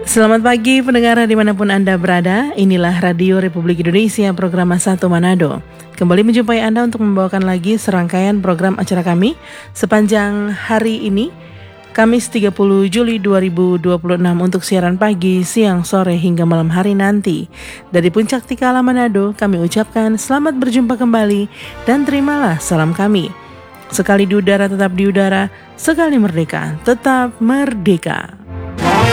Selamat pagi pendengar dimanapun Anda berada. Inilah Radio Republik Indonesia program 1 Manado. Kembali menjumpai Anda untuk membawakan lagi serangkaian program acara kami sepanjang hari ini, Kamis 30 Juli 2026 untuk siaran pagi, siang, sore hingga malam hari nanti. Dari Puncak Tikala Manado kami ucapkan selamat berjumpa kembali dan terimalah salam kami. Sekali di udara tetap di udara, sekali merdeka tetap merdeka.